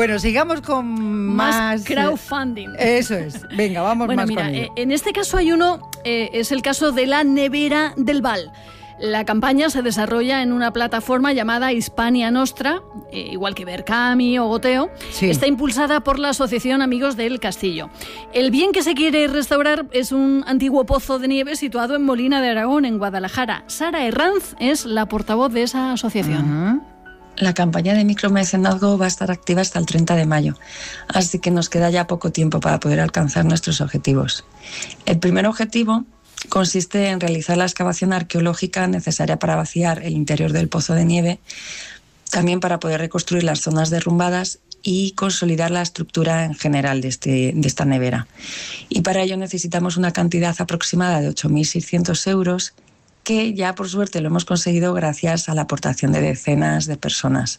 Bueno, sigamos con más crowdfunding. Eso es. Venga, vamos más mira, con ello. En este caso hay uno, es el caso de la nevera del Val. La campaña se desarrolla en una plataforma llamada Hispania Nostra, igual que Verkami o Goteo. Sí. Está impulsada por la Asociación Amigos del Castillo. El bien que se quiere restaurar es un antiguo pozo de nieve situado en Molina de Aragón, en Guadalajara. Sara Herranz es la portavoz de esa asociación. La campaña de micromecenazgo va a estar activa hasta el 30 de mayo, así que nos queda ya poco tiempo para poder alcanzar nuestros objetivos. El primer objetivo consiste en realizar la excavación arqueológica necesaria para vaciar el interior del pozo de nieve, también para poder reconstruir las zonas derrumbadas y consolidar la estructura en general de esta nevera. Y para ello necesitamos una cantidad aproximada de 8.600 euros, que ya por suerte lo hemos conseguido gracias a la aportación de decenas de personas.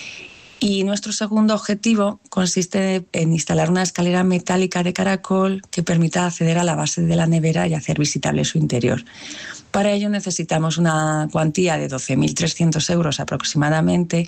Y nuestro segundo objetivo consiste en instalar una escalera metálica de caracol que permita acceder a la base de la nevera y hacer visitable su interior. Para ello necesitamos una cuantía de 12.300 euros aproximadamente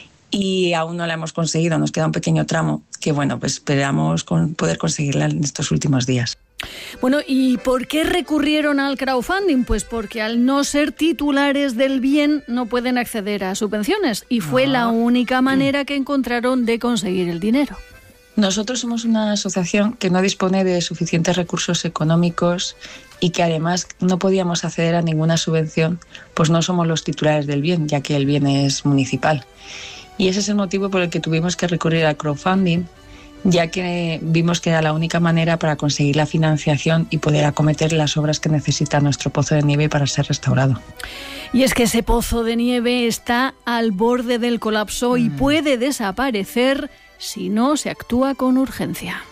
y aún no la hemos conseguido, nos queda un pequeño tramo que pues esperamos poder conseguirla en estos últimos días. Bueno, ¿y por qué recurrieron al crowdfunding? Pues porque al no ser titulares del bien no pueden acceder a subvenciones y fue la única manera que encontraron de conseguir el dinero. Nosotros somos una asociación que no dispone de suficientes recursos económicos y que además no podíamos acceder a ninguna subvención, pues no somos los titulares del bien, ya que el bien es municipal. Y ese es el motivo por el que tuvimos que recurrir al crowdfunding, ya que vimos que era la única manera para conseguir la financiación y poder acometer las obras que necesita nuestro pozo de nieve para ser restaurado. Y es que ese pozo de nieve está al borde del colapso y puede desaparecer si no se actúa con urgencia.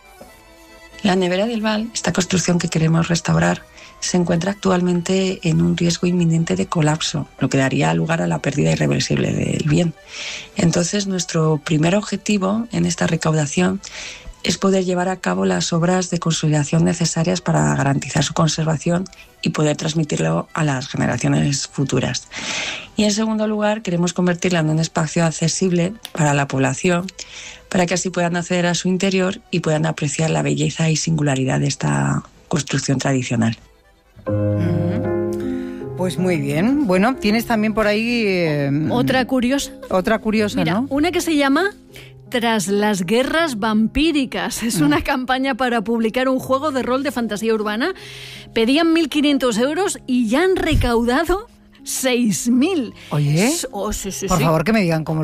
La nevera del Val, esta construcción que queremos restaurar, se encuentra actualmente en un riesgo inminente de colapso, lo que daría lugar a la pérdida irreversible del bien. Entonces, nuestro primer objetivo en esta recaudación es poder llevar a cabo las obras de consolidación necesarias para garantizar su conservación y poder transmitirlo a las generaciones futuras. Y en segundo lugar, queremos convertirla en un espacio accesible para la población, para que así puedan acceder a su interior y puedan apreciar la belleza y singularidad de esta construcción tradicional. Pues muy bien. Bueno, tienes también por ahí... Otra curiosa. Otra curiosa, Mira, ¿no? una que se llama Tras las guerras vampíricas. Es una campaña para publicar un juego de rol de fantasía urbana. Pedían 1.500 euros y ya han recaudado 6.000. Oye, Sí. por favor que me digan cómo